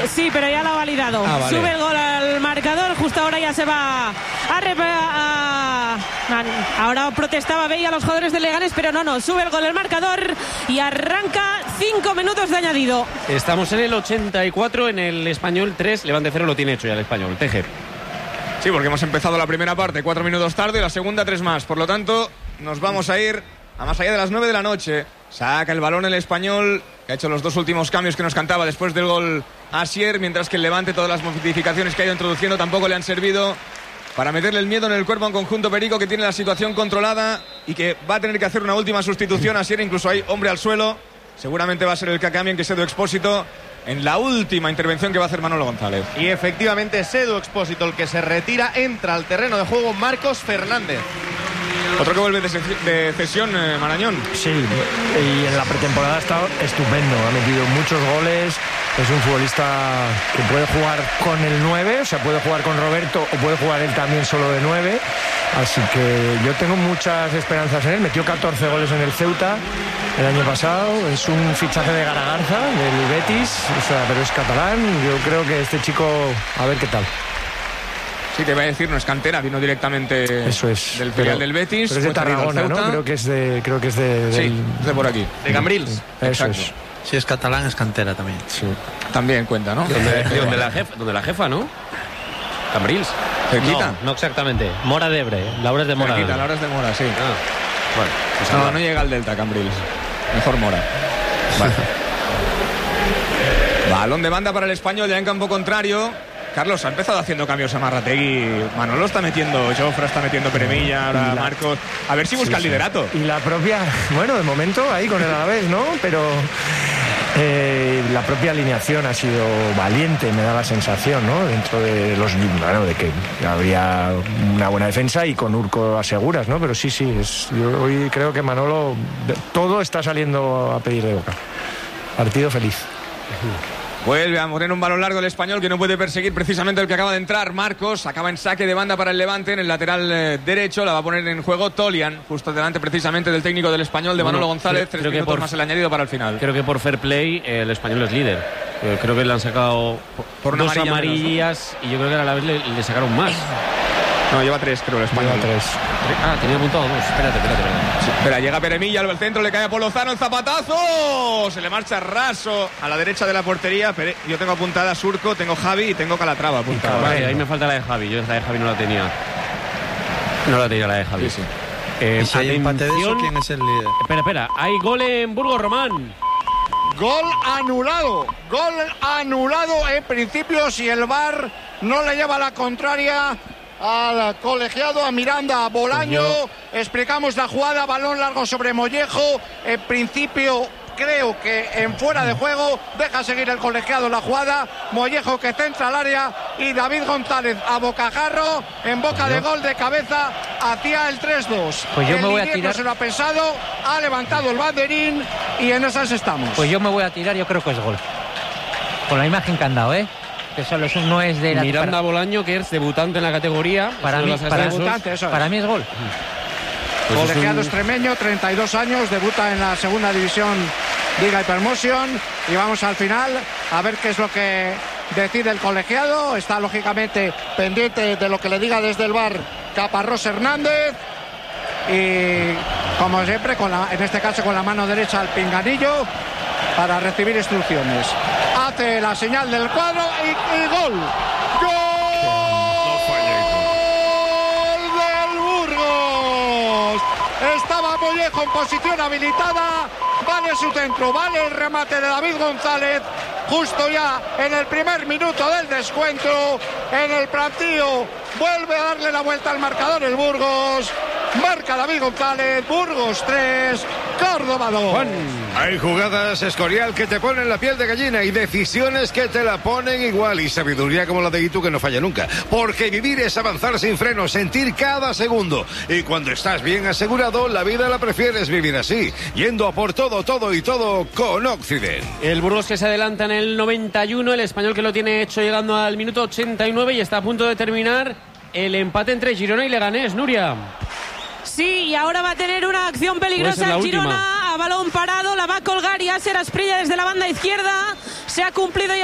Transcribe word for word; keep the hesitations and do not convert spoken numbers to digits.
Sí, pero ya lo ha validado. Ah, vale. Sube el gol al marcador. Justo ahora ya se va a, rep- a... Ahora protestaba Veiga a los jugadores de Leganés, pero no, no. Sube el gol al marcador y arranca cinco minutos de añadido. Estamos en el ochenta y cuatro, en el Español tres. Levante cero lo tiene hecho ya el Español. Teje. Sí, porque hemos empezado la primera parte cuatro minutos tarde, la segunda tres más. Por lo tanto, nos vamos a ir a más allá de las nueve de la noche. Saca el balón el Español, que ha hecho los dos últimos cambios que nos cantaba después del gol Asier, mientras que el Levante, todas las modificaciones que ha ido introduciendo tampoco le han servido para meterle el miedo en el cuerpo a un conjunto perico que tiene la situación controlada y que va a tener que hacer una última sustitución. Asier, incluso hay hombre al suelo. Seguramente va a ser el que cambie, que es Edu Expósito, en la última intervención que va a hacer Manolo González. Y efectivamente es Edu Expósito el que se retira. Entra al terreno de juego Marcos Fernández. Otro que vuelve de, de cesión, eh, Marañón. Sí, y en la pretemporada ha estado estupendo, ha metido muchos goles, es un futbolista que puede jugar con el nueve, o sea, puede jugar con Roberto o puede jugar él también solo de nueve, así que yo tengo muchas esperanzas en él. Metió catorce goles en el Ceuta el año pasado, es un fichaje de Garagarza, del Betis, o sea, pero es catalán. Yo creo que este chico, a ver qué tal. Sí, te voy a decir, no es cantera, vino directamente Eso es, del filial pero, del Betis. pero es de Tarragona, ¿no? Creo que es de, creo que es de, sí, del... es de por aquí. De Cambrils. Sí, eso Exacto. es. Si es catalán, es cantera también. Sí. También cuenta, ¿no? Donde, donde, la jefa, donde la jefa, ¿no? Cambrils. Cerquita. No, no exactamente. Mora de Ebre. Laura es de Mora. Cerquita, Laura es de Mora, sí. Ah, bueno, pues No, nada. no llega al Delta, Cambrils. Mejor Mora. Vale. Balón de banda para el Español, ya en campo contrario. Carlos, ha empezado haciendo cambios a Marrategui. Manolo está metiendo, Jofra está metiendo Peremilla, ahora la... Marcos. A ver si busca sí, el liderato. Sí. Y la propia, bueno, de momento ahí con el Alavés, ¿no? Pero eh, la propia alineación ha sido valiente, me da la sensación, ¿no? Dentro de los, bueno, de que había una buena defensa y con Urco aseguras, ¿no? Pero sí, sí, es, yo hoy creo que Manolo todo está saliendo a pedir de boca. Partido feliz. Vuelve a poner un balón largo el Español, que no puede perseguir precisamente el que acaba de entrar. Marcos acaba en saque de banda para el Levante en el lateral eh, derecho. La va a poner en juego Tolian, justo delante precisamente del técnico del Español, de Manolo Bueno, González. creo, Tres creo minutos por, más el añadido para el final. Creo que por fair play eh, el Español es líder. Eh, creo que le han sacado por una dos amarilla amarillas menos, ¿no? Y yo creo que a la vez le, le sacaron más. No, lleva tres, creo, el Español. Lleva tres. Ah, tenía apuntado dos. Espérate, espérate, espérate. Sí, espera, llega Peremilla al centro, le cae a Polozano, el zapatazo. Se le marcha raso a la derecha de la portería. Pere... Yo tengo apuntada a Surco, tengo Javi y tengo Calatrava apuntada. Vale, ahí me falta la de Javi. Yo la de Javi no la tenía. No la tenía la de Javi. Sí, sí. Eh, Y si hay empate de eso, ¿quién es el líder? Espera, espera. Hay gol en Burgos, Román. Gol anulado, gol anulado en principio si el V A R no le lleva la contraria al colegiado, a Miranda, a Bolaño. Explicamos la jugada, balón largo sobre Mollejo. En principio creo que en fuera de juego deja seguir el colegiado la jugada. Mollejo que centra al área y David González a bocajarro en boca de gol de cabeza hacia el tres dos. Pues yo el me voy a Liniers tirar. No se lo ha pensado, ha levantado el banderín y en esas estamos. Pues yo me voy a tirar, yo creo que es gol. Con la imagen que han dado, ¿eh? Que solo es un, no es de la, Miranda para, Bolaño, que es debutante en la categoría. para mí, para, debutante, eso es. para mí es gol. Pues Colegiado es un... extremeño, treinta y dos años, debuta en la segunda división Liga Hypermotion y vamos al final a ver qué es lo que decide el colegiado. Está lógicamente pendiente de lo que le diga desde el V A R Caparrós Hernández y como siempre con la, en este caso con la mano derecha al pinganillo para recibir instrucciones. Hace la señal del cuadro y, y gol. ¡Gol! ¡Del Burgos! Estaba Mollejo en posición habilitada. Vale su centro, vale el remate de David González. Justo ya en el primer minuto del descuento. En el plantío vuelve a darle la vuelta al marcador el Burgos. Marca David González. Burgos tres, Córdoba dos. Hay jugadas, Escorial, que te ponen la piel de gallina y decisiones que te la ponen igual y sabiduría como la de Itu que no falla nunca. Porque vivir es avanzar sin freno, sentir cada segundo. Y cuando estás bien asegurado, la vida la prefieres vivir así, yendo a por todo, todo y todo con Occident. El Burgos que se adelanta en el noventa y uno, el Español que lo tiene hecho llegando al minuto ochenta y nueve y está a punto de terminar el empate entre Girona y Leganés. Nuria. Sí, y ahora va a tener una acción peligrosa el Girona, a balón parado, la va a colgar y Aser Asprilla desde la banda izquierda. Se ha cumplido ya